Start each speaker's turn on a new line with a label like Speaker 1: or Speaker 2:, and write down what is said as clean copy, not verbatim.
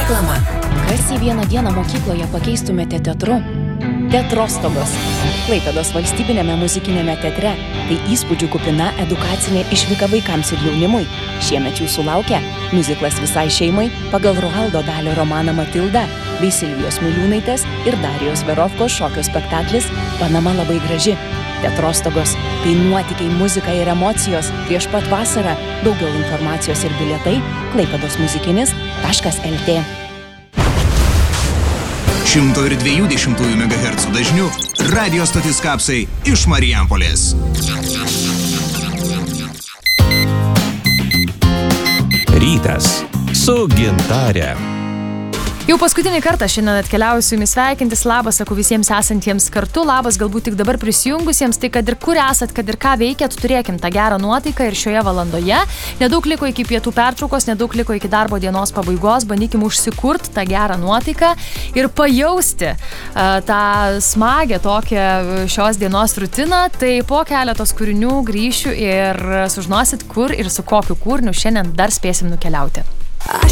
Speaker 1: Reklama.
Speaker 2: Kas į vieną dieną mokykloje pakeistumėte teatru? Teatrostogos. Klaipėdos valstybinėme muzikinėme teatre. Tai įspūdžių kupina edukacinė išvyka vaikams ir jaunimui. Šiemet jūsų laukia miuziklas visai šeimai pagal Roaldo Dalio romaną Matilda bei Silvijos Miliūnaitės ir Darijos Verovkos šokio spektaklis Panama labai graži. Teatrostogos. Tai nuotykiai, muzika ir emocijos prieš pat vasarą. Daugiau informacijos ir bilietai Klaipėdos muzikinis.lt.
Speaker 3: 102,2 MHz dažniu radio stotis Kapsai iš Marijampolės.
Speaker 4: Rytas su Gintare.
Speaker 5: Jau paskutinį kartą šiandien atkeliauju su jumis sveikintis. Labas, sakau visiems esantiems kartu. Labas galbūt tik dabar prisijungusiems. Tai kad ir kur esat, kad ir ką veikiat, turėkim tą gerą nuotaiką ir šioje valandoje. Nedaug liko iki pietų pertraukos, nedaug liko iki darbo dienos pabaigos. Bandykim užsikurt tą gerą nuotaiką ir pajausti tą smagę tokią šios dienos rutiną. Tai po keletos kūrinių grįšiu ir sužinosit, kur ir su kokiu kūriniu šiandien dar spėsim nukeliauti.